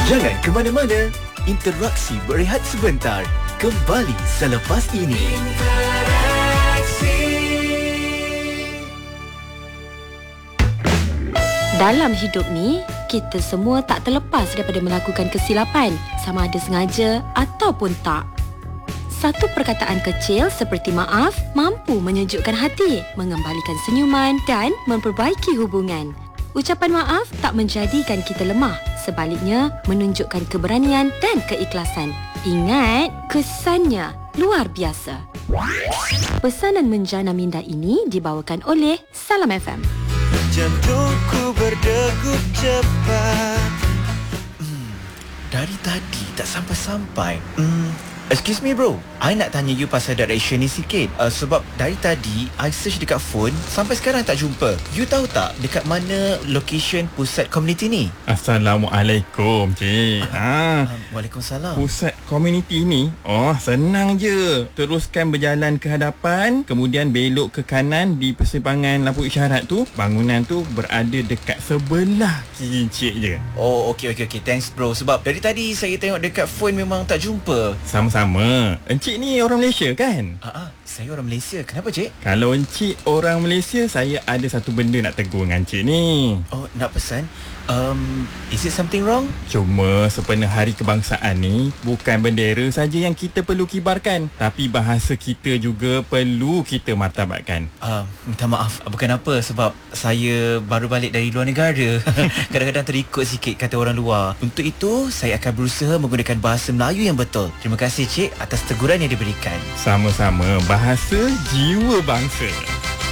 Jangan ke mana-mana. Interaksi berehat sebentar. Kembali selepas ini. Dalam hidup ni, kita semua tak terlepas daripada melakukan kesilapan, sama ada sengaja ataupun tak. Satu perkataan kecil seperti maaf mampu menyejukkan hati, mengembalikan senyuman dan memperbaiki hubungan. Ucapan maaf tak menjadikan kita lemah, sebaliknya menunjukkan keberanian dan keikhlasan. Ingat, kesannya luar biasa. Pesanan menjana minda ini dibawakan oleh Salam FM. Jantungku berdegup cepat. Dari tadi tak sampai-sampai. Excuse me bro, I nak tanya you pasal direction ni sikit. Sebab dari tadi I search dekat phone sampai sekarang tak jumpa. You tahu tak dekat mana location pusat komuniti ni? Assalamualaikum, cik. Waalaikumsalam. Pusat komuniti ni, senang je. Teruskan berjalan ke hadapan, kemudian belok ke kanan di persimpangan lampu isyarat tu. Bangunan tu berada dekat sebelah kiri cik je. Oh, okay. Thanks bro. Sebab dari tadi saya tengok dekat phone memang tak jumpa. Sama-sama. Encik ni orang Malaysia kan? Saya orang Malaysia. Kenapa cik? Kalau encik orang Malaysia, saya ada satu benda nak tegur dengan encik ni. Oh, nak pesan? Is it something wrong? Cuma sempena Hari Kebangsaan ni, bukan bendera saja yang kita perlu kibarkan, tapi bahasa kita juga perlu kita martabatkan. Minta maaf, bukan apa, sebab saya baru balik dari luar negara. Kadang-kadang terikut sikit kata orang luar. Untuk itu, saya akan berusaha menggunakan bahasa Melayu yang betul. Terima kasih cik atas teguran yang diberikan. Sama-sama, bahasa jiwa bangsa.